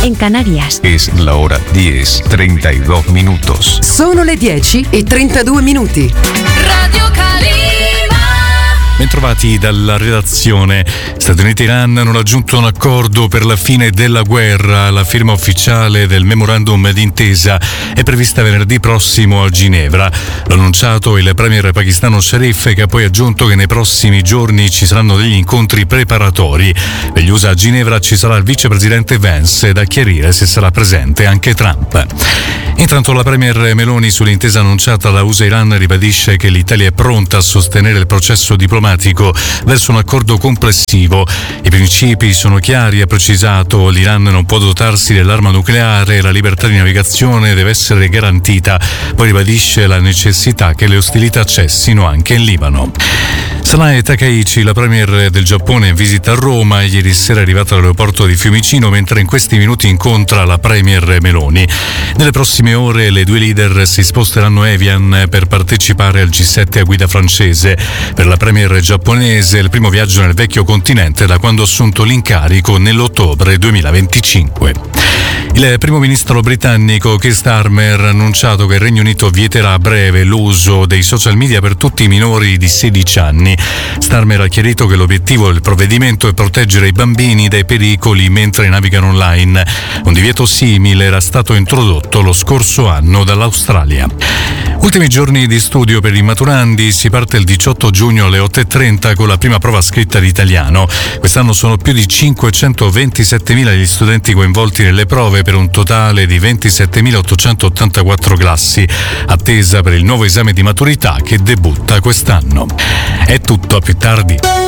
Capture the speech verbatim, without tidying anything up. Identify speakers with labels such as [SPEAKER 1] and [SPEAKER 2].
[SPEAKER 1] en Canarias.
[SPEAKER 2] Es la hora diez, treinta y dos minutos.
[SPEAKER 3] Sono le dieci e trentadue minuti.
[SPEAKER 4] Radio Calima.
[SPEAKER 5] Bentrovati dalla redazione. Stati Uniti e Iran hanno raggiunto un accordo per la fine della guerra. La firma ufficiale del memorandum d'intesa è prevista venerdì prossimo a Ginevra. L'ha annunciato il premier pakistano Sharif, che ha poi aggiunto che nei prossimi giorni ci saranno degli incontri preparatori. Per gli U S A a Ginevra ci sarà il vicepresidente Vance, da chiarire se sarà presente anche Trump. Intanto la premier Meloni, sull'intesa annunciata da U S A e Iran, ribadisce che l'Italia è pronta a sostenere il processo diplomatico verso un accordo complessivo. I principi sono chiari, ha precisato. L'Iran non può dotarsi dell'arma nucleare, la libertà di navigazione deve essere garantita. Poi ribadisce la necessità che le ostilità cessino anche in Libano. Sanae Takaichi, la premier del Giappone, in visita a Roma. Ieri sera è arrivata all'aeroporto di Fiumicino, mentre in questi minuti incontra la premier Meloni. Nelle prossime ore le due leader si sposteranno a Evian per partecipare al G sette a guida francese. Per la premier giapponese il primo viaggio nel vecchio continente da quando ha assunto l'incarico nell'ottobre duemilaventicinque. Il primo ministro britannico Keir Starmer ha annunciato che il Regno Unito vieterà a breve l'uso dei social media per tutti i minori di sedici anni. Starmer ha chiarito che l'obiettivo del provvedimento è proteggere i bambini dai pericoli mentre navigano online. Un divieto simile era stato introdotto lo scorso anno dall'Australia. Ultimi giorni di studio per i maturandi. Si parte il diciotto giugno alle otto e trenta con la prima prova scritta di italiano. Quest'anno sono più di cinquecentoventisettemila gli studenti coinvolti nelle prove, per un totale di ventisettemilaottocentottantaquattro classi, attesa per il nuovo esame di maturità che debutta quest'anno. È tutto, a più tardi.